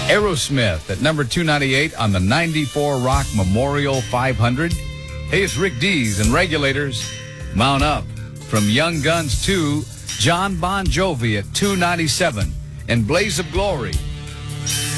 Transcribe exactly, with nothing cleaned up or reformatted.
Aerosmith at number two ninety-eight on the ninety-four Rock Memorial five hundred. Hey, it's Rick Dees and Regulators. Mount Up. From Young Guns two, John Bon Jovi at two ninety-seven. And Blaze of Glory